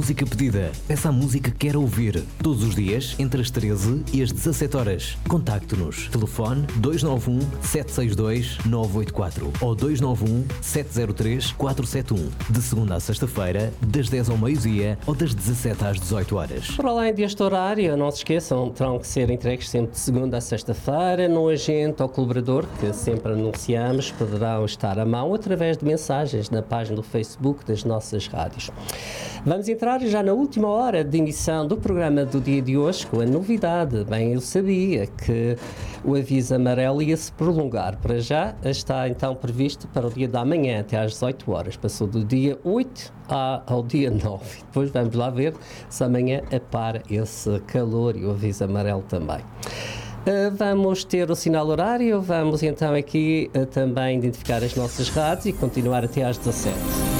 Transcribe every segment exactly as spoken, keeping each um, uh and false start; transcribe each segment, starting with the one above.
música pedida. Peça a música que quer ouvir. Todos os dias, entre as treze e as dezassete horas. Contacte-nos. Telefone dois nove um, sete seis dois, nove oito quatro ou dois nove um, sete zero três, quatro sete um. De segunda a sexta-feira, das dez ao meio-dia ou das dezassete às dezoito horas. Por além deste horário, não se esqueçam, terão que ser entregues sempre de segunda a sexta-feira no agente ou colaborador, que sempre anunciamos, poderão estar à mão através de mensagens na página do Facebook das nossas rádios. Vamos entrar já na última hora de emissão do programa do dia de hoje com a novidade. Bem, eu sabia que o aviso amarelo ia se prolongar. Para já está então previsto para o dia da manhã até às dezoito horas. Passou do dia oito ao dia nove. Depois vamos lá ver se amanhã apara esse calor e o aviso amarelo também. Uh, vamos ter o sinal horário, vamos então aqui uh, também identificar as nossas rádios e continuar até às dezassete.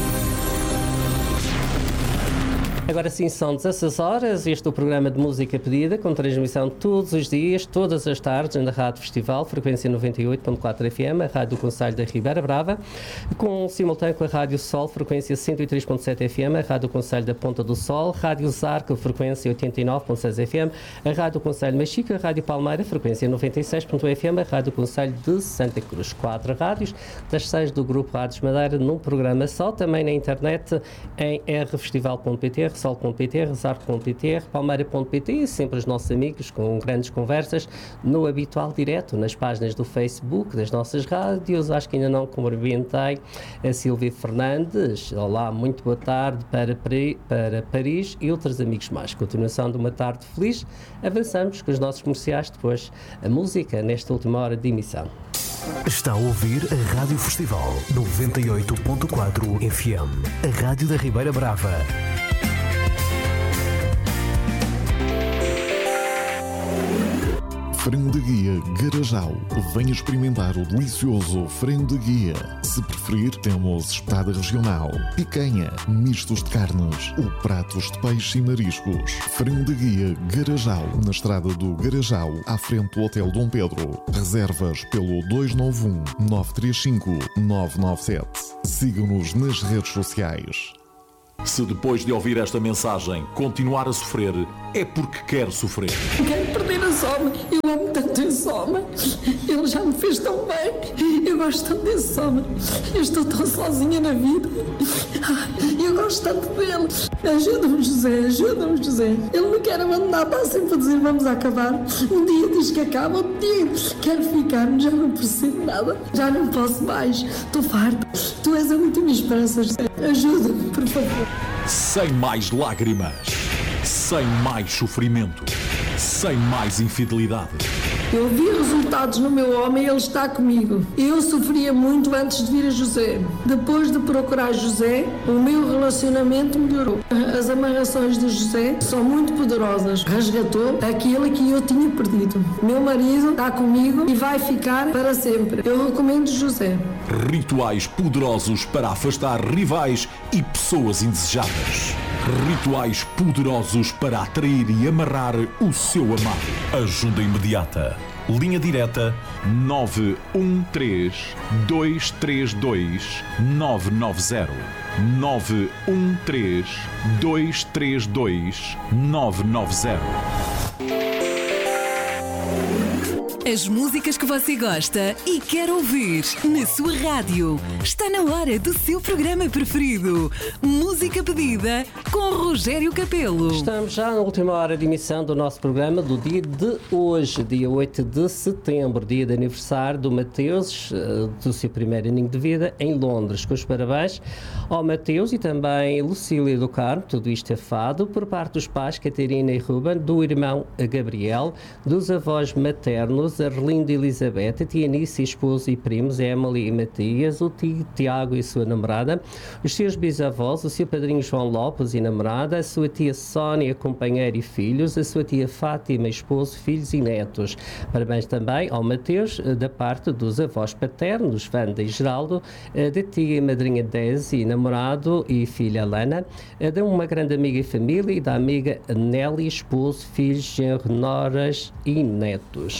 Agora sim, são dezasseis horas, este é o programa de música pedida, com transmissão todos os dias, todas as tardes, na Rádio Festival, frequência noventa e oito ponto quatro F M, a Rádio do Concelho da Ribeira Brava, com simultâneo com a Rádio Sol, frequência cento e três ponto sete F M, a Rádio do Concelho da Ponta do Sol, Rádio Zarco, frequência oitenta e nove ponto seis F M, a Rádio do Concelho Machica, a Rádio Palmeira, frequência noventa e seis ponto um F M, a Rádio do Concelho de Santa Cruz. Quatro rádios, das seis do Grupo Rádios Madeira, num programa só, também na internet, em r festival ponto p t, Sol ponto p t, Resarco ponto p t, Palmeira ponto p t e sempre os nossos amigos com grandes conversas no habitual direto, nas páginas do Facebook das nossas rádios. Acho que ainda não cumprimentei a Silvia Fernandes. Olá, muito boa tarde para, para Paris e outros amigos mais. Continuação de uma tarde feliz. Avançamos com os nossos comerciais, depois a música nesta última hora de emissão. Está a ouvir a Rádio Festival noventa e oito ponto quatro F M, a Rádio da Ribeira Brava. Frango de Guia Garajal. Venha experimentar o delicioso frango de guia. Se preferir, temos espetada regional, picanha, mistos de carnes ou pratos de peixe e mariscos. Frango de Guia Garajal, na estrada do Garajal, à frente do Hotel Dom Pedro. Reservas pelo dois nove um, nove três cinco, nove nove sete. Sigam-nos nas redes sociais. Se depois de ouvir esta mensagem continuar a sofrer, é porque quer sofrer. Quero perder a Soma. Eu amo tanto esse Soma. Ele já me fez tão bem. Eu gosto tanto desse Soma. Eu estou tão sozinha na vida. Eu gosto tanto dele. Ajuda-me, José. Ajuda-me, José. Ele me quer abandonar. Está sempre a dizer vamos acabar. Um dia diz que acaba. Outro dia quero ficar. Já não percebo nada. Já não posso mais. Estou farta. Tu és a última esperança, José. Ajuda-me, por favor. Sem mais lágrimas, sem mais sofrimento, sem mais infidelidade. Eu vi resultados no meu homem e ele está comigo. Eu sofria muito antes de vir a José. Depois de procurar José, o meu relacionamento melhorou. As amarrações de José são muito poderosas. Resgatou aquilo que eu tinha perdido. Meu marido está comigo e vai ficar para sempre. Eu recomendo José. Rituais poderosos para afastar rivais e pessoas indesejadas. Rituais poderosos para atrair e amarrar o seu amado. Ajuda imediata. Linha direta nove um três, dois três dois, nove nove zero. nove um três, dois três dois, nove nove zero. As músicas que você gosta e quer ouvir na sua rádio. Está na hora do seu programa preferido. Música pedida com Rogério Capelo. Estamos já na última hora de emissão do nosso programa do dia de hoje, dia oito de setembro, dia de aniversário do Mateus, do seu primeiro aninho de vida em Londres. Com os parabéns ao Mateus e também Lucília do Carmo, tudo isto é fado, por parte dos pais Catarina e Ruben, do irmão Gabriel, dos avós maternos Arlindo e Elizabeth, a tia Nice, esposo e primos, Emily e Matias, o tio Tiago e sua namorada, os seus bisavós, o seu padrinho João Lopes e namorada, a sua tia Sónia, companheira e filhos, a sua tia Fátima, esposo, filhos e netos. Parabéns também ao Mateus, da parte dos avós paternos, Wanda e Geraldo, da tia e madrinha Desi, namorado e filha Lana, de uma grande amiga e família e da amiga Nelly, esposo, filhos, genro, noras e netos.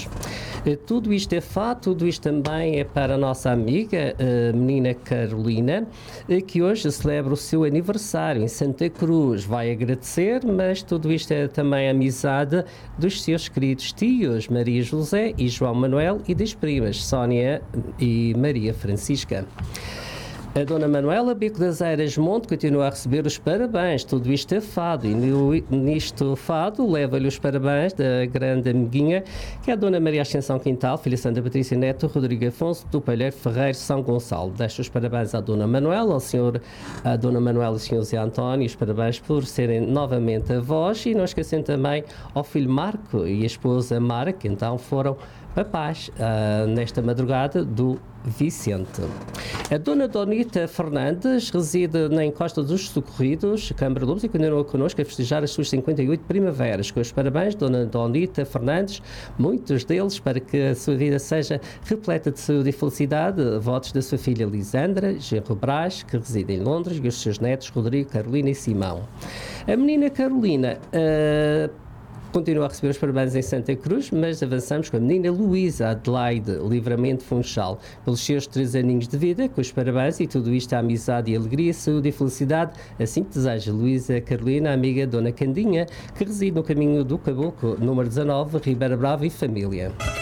Tudo isto é fato, tudo isto também é para a nossa amiga, a menina Carolina, que hoje celebra o seu aniversário em Santa Cruz. Vai agradecer, mas tudo isto é também a amizade dos seus queridos tios, Maria José e João Manuel, e das primas, Sónia e Maria Francisca. A Dona Manuela Bico das Eiras Monte continua a receber os parabéns, tudo isto é fado, e no, nisto fado leva-lhe os parabéns da grande amiguinha, que é a Dona Maria Ascensão Quintal, filha Santa Patrícia Neto, Rodrigo Afonso, do Palheiro Ferreiro, São Gonçalo. Deixo os parabéns à Dona Manuela, ao senhor, à Dona Manuela e ao senhor Zé António, os parabéns por serem novamente avós, e não esquecem também ao filho Marco e a esposa Mara, que então foram papás uh, nesta madrugada do Vicente. A Dona Donita Fernandes reside na Encosta dos Socorridos, Câmara de Lobos, e continua connosco a festejar as suas cinquenta e oito primaveras. Com os parabéns, Dona Donita Fernandes, muitos deles para que a sua vida seja repleta de saúde e felicidade. Votos da sua filha Lisandra Genro Brás, que reside em Londres, e os seus netos Rodrigo, Carolina e Simão. A menina Carolina uh, continua a receber os parabéns em Santa Cruz, mas avançamos com a menina Luísa Adelaide Livramento Funchal, pelos seus três aninhos de vida, com os parabéns, e tudo isto a amizade e alegria, saúde e felicidade. Assim te deseja Luísa Carolina, amiga Dona Candinha, que reside no caminho do Caboclo, número dezanove, Ribeira Brava e família.